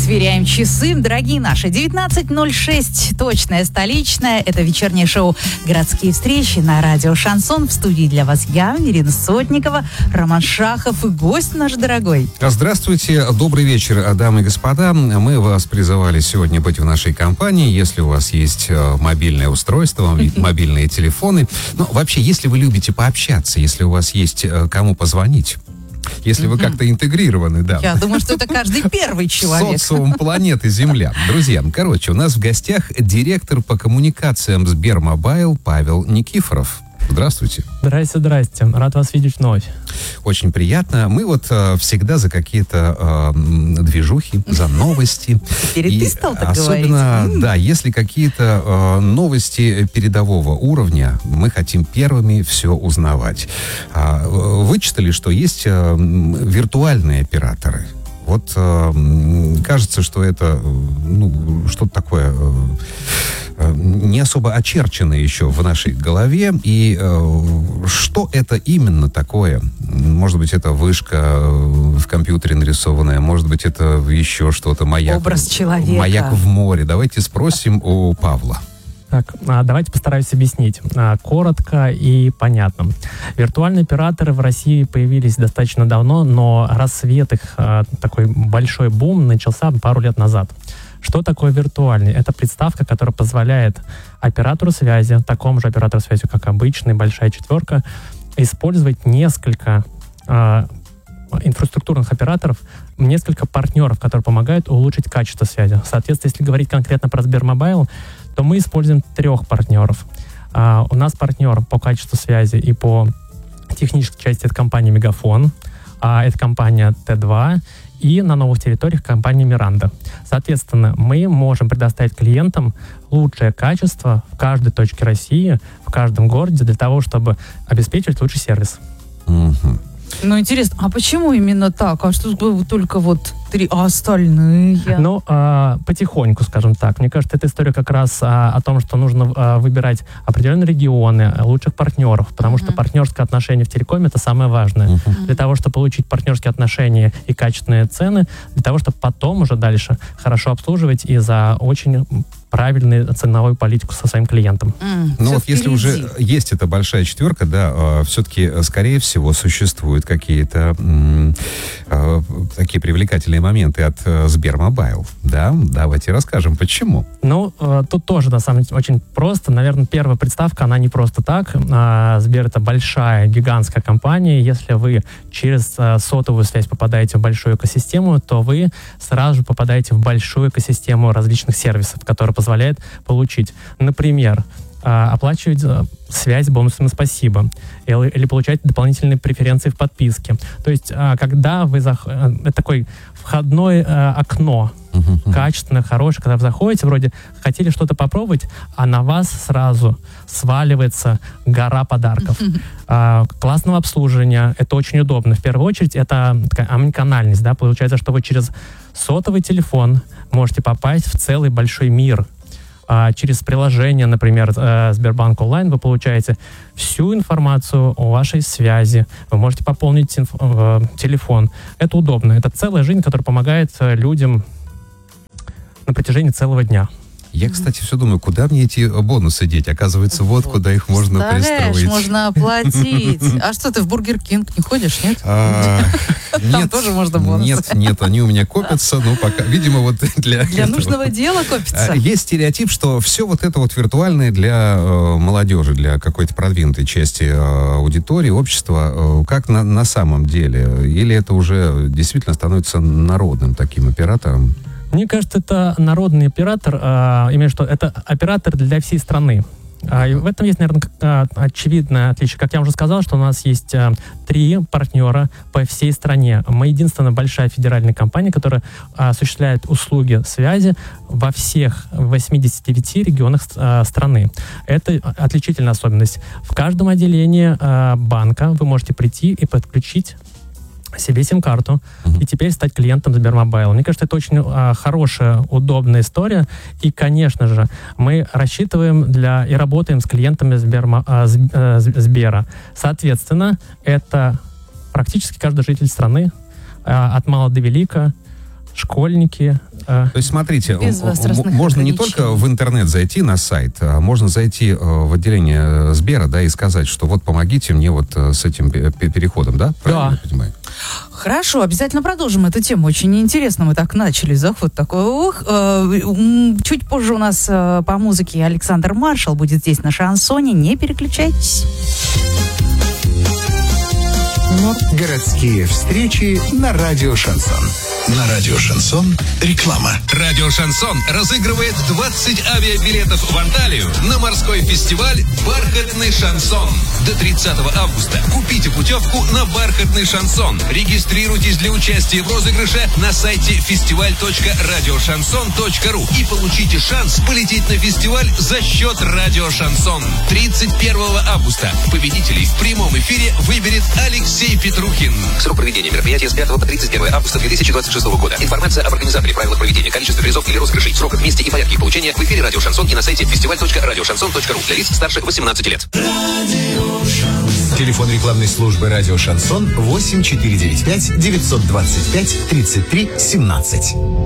Сверяем часы, дорогие наши. 19:06, точное столичное. Это вечернее шоу «Городские встречи» на радио «Шансон». В студии для вас я, Ирина Сотникова, Роман Шахов и гость наш дорогой. Здравствуйте, добрый вечер, дамы и господа. Мы вас призывали сегодня быть в нашей компании. Если у вас есть мобильное устройство, мобильные телефоны. Ну, вообще, если вы любите пообщаться, если у вас есть кому позвонить, если вы как-то интегрированы, да. Я думаю, что это каждый первый человек. Социум планеты Земля. Друзья, короче, у нас в гостях директор по коммуникациям Сбермобайл Павел Никифоров. Здравствуйте. Здрасте. Рад вас видеть вновь. Очень приятно. Мы вот всегда за какие-то движухи, за новости. Теперь ты стал так особенно, говорить. да, если какие-то новости передового уровня, мы хотим первыми все узнавать. Вычитали, что есть виртуальные операторы. Вот кажется, что это что-то такое не особо очерченное еще в нашей голове. И что это именно такое? Может быть, это вышка в компьютере нарисованная, может быть, это еще что-то, маяк. Образ человека. Маяк в море. Давайте спросим у Павла. Так, давайте постараюсь объяснить коротко и понятно. Виртуальные операторы в России появились достаточно давно, но рассвет их, такой большой бум, начался пару лет назад. Что такое виртуальный? Это приставка, которая позволяет оператору связи, такому же оператору связи, как обычный, большая четверка, использовать несколько инфраструктурных операторов, несколько партнеров, которые помогают улучшить качество связи. Соответственно, если говорить конкретно про Сбермобайл, то мы используем 3 партнеров. У нас партнер по качеству связи и по технической части — это компания Мегафон, это компания Т2 и на новых территориях компания Миранда. Соответственно, мы можем предоставить клиентам лучшее качество в каждой точке России, в каждом городе для того, чтобы обеспечивать лучший сервис. Ну, интересно, а почему именно так? А что только вот 3, а остальные? Ну, потихоньку, скажем так. Мне кажется, эта история как раз о том, что нужно выбирать определенные регионы, лучших партнеров, потому что партнерское отношение в телекоме — это самое важное. Для того, чтобы получить партнерские отношения и качественные цены, для того, чтобы потом уже дальше хорошо обслуживать и за очень правильную ценовую политику со своим клиентом. Но вот если уже есть эта большая четверка, да, все-таки, скорее всего, существуют какие-то такие привлекательные моменты от Сбермобайл. Да, давайте расскажем, почему. Ну, тут тоже, на самом деле, очень просто. Наверное, первая приставка, она не просто так. Сбер — это большая, гигантская компания. Если вы через сотовую связь попадаете в большую экосистему, то вы сразу же попадаете в большую экосистему различных сервисов, которые позволяет получить, например, оплачивать связь бонусами «Спасибо» или получать дополнительные преференции в подписке. То есть, когда вы это такое входное окно, качественное, хорошее, когда вы заходите, вроде хотели что-то попробовать, а на вас сразу сваливается гора подарков. Классного обслуживания, это очень удобно. В первую очередь, это такая омниканальность, да, получается, что вы через сотовый телефон можете попасть в целый большой мир. Через приложение, например, Сбербанк онлайн, вы получаете всю информацию о вашей связи. Вы можете пополнить телефон. Это удобно. Это целая жизнь, которая помогает людям на протяжении целого дня. Я, кстати, все думаю, куда мне эти бонусы деть? Оказывается, вот куда их можно пристроить. Можно оплатить. А что, ты в Бургер Кинг не ходишь, нет? Нет, тоже можно бонусы. Нет, они у меня копятся, но пока, видимо, вот для нужного дела копятся. Есть стереотип, что все вот это вот виртуальное для молодежи, для какой-то продвинутой части аудитории, общества. Как на самом деле? Или это уже действительно становится народным таким оператором? Мне кажется, это народный оператор, именно что это оператор для всей страны. И в этом есть, наверное, очевидное отличие. Как я уже сказал, что у нас есть 3 партнера по всей стране. Мы единственная большая федеральная компания, которая осуществляет услуги связи во всех 89 регионах страны. Это отличительная особенность. В каждом отделении банка вы можете прийти и подключить себе сим-карту и теперь стать клиентом Сбермобайла. Мне кажется, это очень хорошая, удобная история. И, конечно же, мы рассчитываем и работаем с клиентами Сбера. Соответственно, это практически каждый житель страны, от мала до велика, школьники. То есть, смотрите, Без возрастных можно не ограничений. только в интернет зайти на сайт, а можно зайти в отделение Сбера, да, и сказать, что вот помогите мне вот с этим переходом, да? Правильно я понимаю? Хорошо, обязательно продолжим эту тему. Очень интересно, мы так начали, заход такой. Чуть позже у нас по музыке Александр Маршал будет здесь на шансоне. Не переключайтесь. Городские встречи на радио «Шансон». На радио «Шансон» реклама. Радио «Шансон» разыгрывает 20 авиабилетов в Анталию на морской фестиваль «Бархатный шансон». До 30 августа купите путевку на «Бархатный шансон». Регистрируйтесь для участия в розыгрыше на сайте festival.radiošanson.ru и получите шанс полететь на фестиваль за счет радио «Шансон». 31 августа победителей в прямом эфире выберет Алексей Петрухин. Срок проведения мероприятия с 5 по 31 августа 2026 года. Информация об организаторе, правилах проведения, количестве призов или розыгрышей, сроках, месте и порядке их получения в эфире радио «Шансон» и на сайте festival.radiošanson.ru для лиц старше 18 лет. Телефон рекламной службы радио «Шансон» 8495 925 33 17.